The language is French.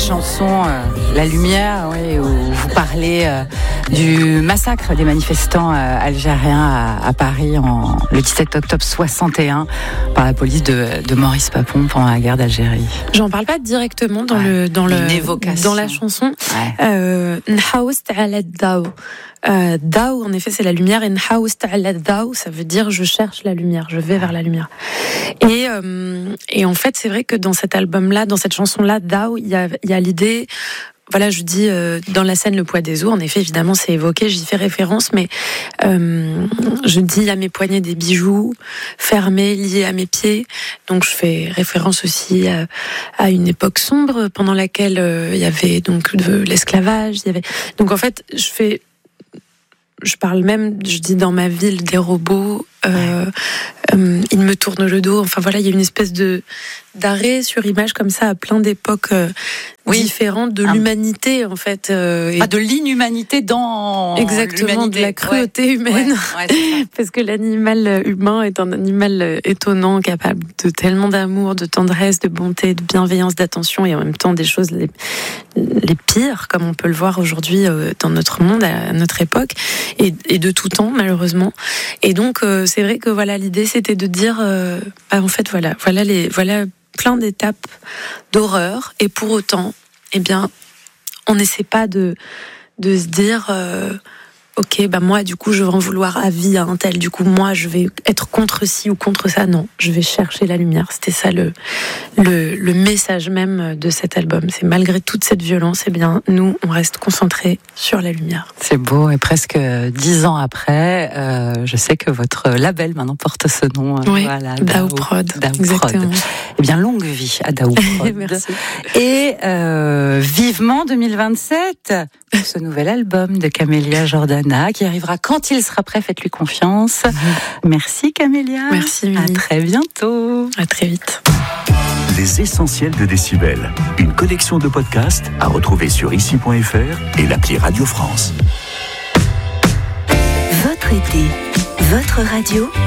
chanson La Lumière, oui, où vous parlez du massacre des manifestants algériens à Paris le 17 octobre 61 par la police de Maurice Papon pendant la guerre d'Algérie. J'en parle pas directement dans la chanson. Nhaoust ala Daou. Daou, en effet, c'est la lumière, et Nhaoust ala Daou, ça veut dire je cherche la lumière, je vais vers la lumière. Et en fait, c'est vrai que dans cet album-là, dans cette chanson-là, Daou, il y a l'idée. Voilà, je dis dans la scène Le Poids des os, en effet, évidemment, c'est évoqué, j'y fais référence, mais je dis à mes poignets des bijoux fermés, liés à mes pieds. Donc, je fais référence aussi à une époque sombre pendant laquelle il y avait donc de l'esclavage. Donc, en fait, je parle même, je dis dans ma ville des robots. Ils me tournent le dos. Enfin voilà, il y a une espèce d'arrêt sur image comme ça à plein d'époques différentes de l'humanité en fait. De l'inhumanité dans exactement l'humanité. De la cruauté humaine. Parce que l'animal humain est un animal étonnant, capable de tellement d'amour, de tendresse, de bonté, de bienveillance, d'attention, et en même temps des choses les pires, comme on peut le voir aujourd'hui dans notre monde, à notre époque, et de tout temps malheureusement. Et donc c'est vrai que voilà, l'idée c'était de dire en fait voilà plein d'étapes d'horreur, et pour autant eh bien on n'essaie pas de se dire ok, moi du coup je vais en vouloir à vie à un tel, du coup moi je vais être contre ci ou contre ça. Non, je vais chercher la lumière. C'était ça le message même de cet album. C'est malgré toute cette violence, eh bien nous on reste concentrés sur la lumière. C'est beau, et presque 10 ans après, je sais que votre label maintenant porte ce nom. Oui, voilà, Daou Prod. Exactement. Eh bien longue vie à Daou Prod. Merci. Et vivement 2027 pour ce nouvel album de Camélia Jordana qui arrivera quand il sera prêt. Faites-lui confiance. Merci Camélia. Merci Mimi. À très bientôt. À très vite. Les essentiels de Décibel, une collection de podcasts à retrouver sur ici.fr et l'appli Radio France. Votre été, votre radio.